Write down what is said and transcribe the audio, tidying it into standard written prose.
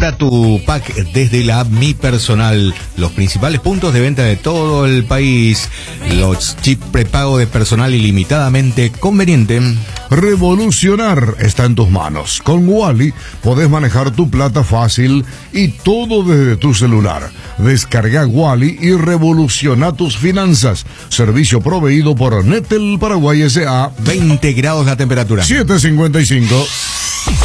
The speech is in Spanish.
Contrata tu pack desde la app Mi Personal. Los principales puntos de venta de todo el país. Los chips prepago de personal ilimitadamente conveniente. Revolucionar está en tus manos. Con Wally podés manejar tu plata fácil y todo desde tu celular. Descarga Wally y revoluciona tus finanzas. Servicio proveído por Netel Paraguay S.A. 20 grados la temperatura. 7:55.